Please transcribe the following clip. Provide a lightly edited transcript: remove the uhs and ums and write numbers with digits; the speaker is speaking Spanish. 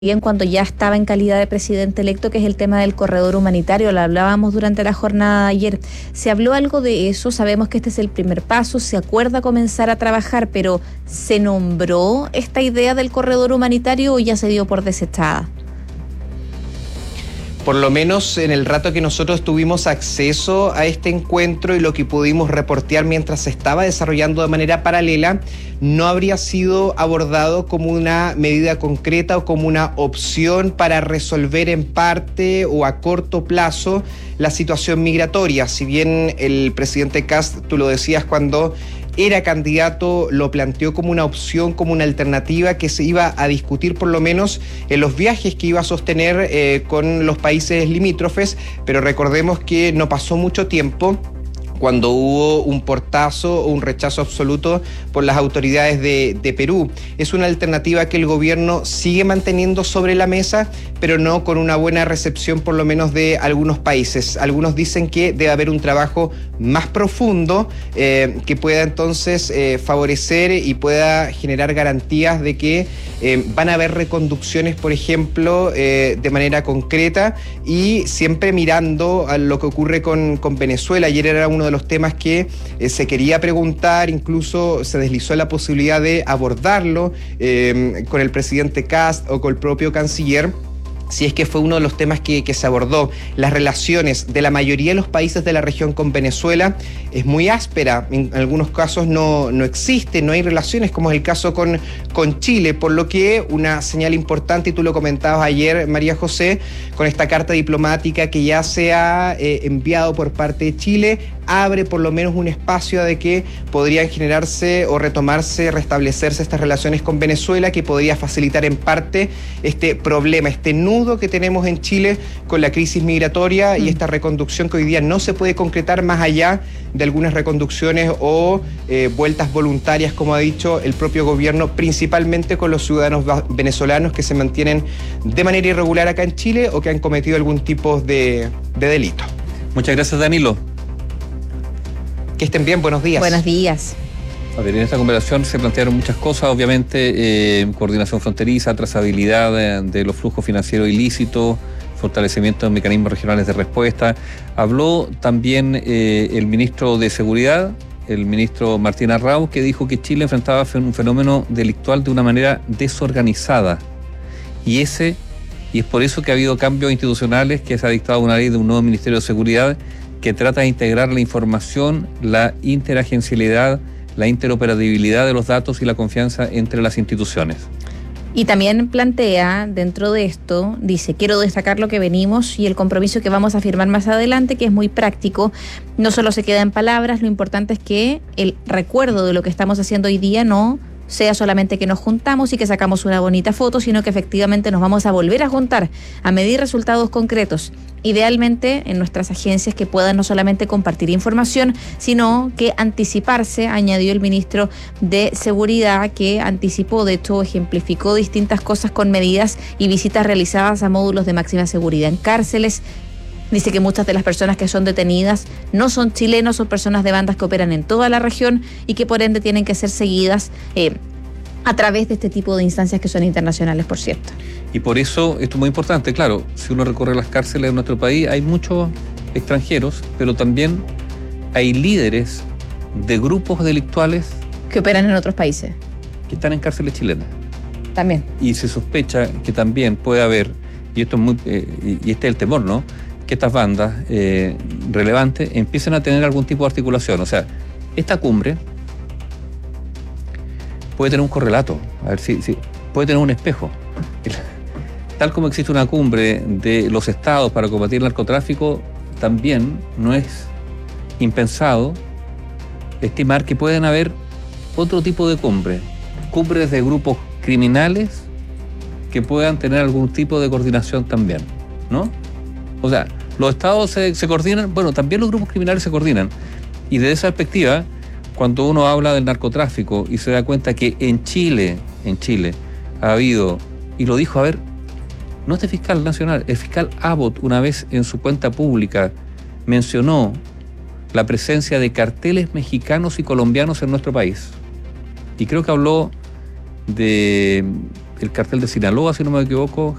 bien cuando ya estaba en calidad de presidente electo, que es el tema del corredor humanitario. Lo hablábamos durante la jornada de ayer. ¿Se habló algo de eso? Sabemos que este es el primer paso, se acuerda comenzar a trabajar, pero ¿se nombró esta idea del corredor humanitario o ya se dio por desechada? Por lo menos en el rato que nosotros tuvimos acceso a este encuentro y lo que pudimos reportear mientras se estaba desarrollando de manera paralela, no habría sido abordado como una medida concreta o como una opción para resolver en parte o a corto plazo la situación migratoria. Si bien el presidente Kast, tú lo decías cuando era candidato, lo planteó como una opción, como una alternativa que se iba a discutir por lo menos en los viajes que iba a sostener con los países limítrofes, pero recordemos que no pasó mucho tiempo cuando hubo un portazo o un rechazo absoluto por las autoridades de Perú. Es una alternativa que el gobierno sigue manteniendo sobre la mesa, pero no con una buena recepción por lo menos de algunos países. Algunos dicen que debe haber un trabajo más profundo que pueda entonces favorecer y pueda generar garantías de que van a haber reconducciones, por ejemplo, de manera concreta y siempre mirando a lo que ocurre con Venezuela. Ayer era uno de los temas que se quería preguntar, incluso se deslizó la posibilidad de abordarlo con el presidente Kast o con el propio canciller, si es que fue uno de los temas que se abordó. Las relaciones de la mayoría de los países de la región con Venezuela es muy áspera, en algunos casos no existe, no hay relaciones, como es el caso con Chile, por lo que una señal importante, y tú lo comentabas ayer, María José, con esta carta diplomática que ya se ha enviado por parte de Chile, abre por lo menos un espacio de que podrían generarse o retomarse, restablecerse estas relaciones con Venezuela, que podría facilitar en parte este problema, este nudo que tenemos en Chile con la crisis migratoria y esta reconducción que hoy día no se puede concretar más allá de algunas reconducciones o vueltas voluntarias, como ha dicho el propio gobierno, principalmente con los ciudadanos venezolanos que se mantienen de manera irregular acá en Chile o que han cometido algún tipo de delito. Muchas gracias, Danilo. Que estén bien, buenos días. Buenos días. A ver, en esta conversación se plantearon muchas cosas, obviamente, coordinación fronteriza, trazabilidad de los flujos financieros ilícitos, fortalecimiento de mecanismos regionales de respuesta. Habló también el ministro de Seguridad, el ministro Martín Arrau, que dijo que Chile enfrentaba un fenómeno delictual de una manera desorganizada. Y es por eso que ha habido cambios institucionales, que se ha dictado una ley de un nuevo Ministerio de Seguridad que trata de integrar la información, la interagencialidad, la interoperabilidad de los datos y la confianza entre las instituciones. Y también plantea, dentro de esto, dice, quiero destacar lo que venimos y el compromiso que vamos a firmar más adelante, que es muy práctico. No solo se queda en palabras, lo importante es que el recuerdo de lo que estamos haciendo hoy día no sea solamente que nos juntamos y que sacamos una bonita foto, sino que efectivamente nos vamos a volver a juntar, a medir resultados concretos, idealmente en nuestras agencias que puedan no solamente compartir información, sino que anticiparse, añadió el ministro de Seguridad, que anticipó, de hecho ejemplificó distintas cosas con medidas y visitas realizadas a módulos de máxima seguridad en cárceles. Dice que muchas de las personas que son detenidas no son chilenos, son personas de bandas que operan en toda la región y que por ende tienen que ser seguidas a través de este tipo de instancias que son internacionales, por cierto. Y por eso esto es muy importante, claro, si uno recorre las cárceles de nuestro país, hay muchos extranjeros, pero también hay líderes de grupos delictuuales que operan en otros países, que están en cárceles chilenas. También. Y se sospecha que también puede haber, y esto es muy, y este es el temor, ¿no?, que estas bandas relevantes empiecen a tener algún tipo de articulación. O sea, esta cumbre puede tener un correlato, a ver si puede tener un espejo. Tal como existe una cumbre de los estados para combatir el narcotráfico, también no es impensado estimar que pueden haber otro tipo de cumbres de grupos criminales que puedan tener algún tipo de coordinación también, ¿no? O sea, los estados se coordinan, bueno, también los grupos criminales se coordinan. Y desde esa perspectiva, cuando uno habla del narcotráfico y se da cuenta que en Chile ha habido, y lo dijo, a ver, no este fiscal nacional, el fiscal Abbott una vez en su cuenta pública mencionó la presencia de carteles mexicanos y colombianos en nuestro país. Y creo que habló de el cartel de Sinaloa, si no me equivoco,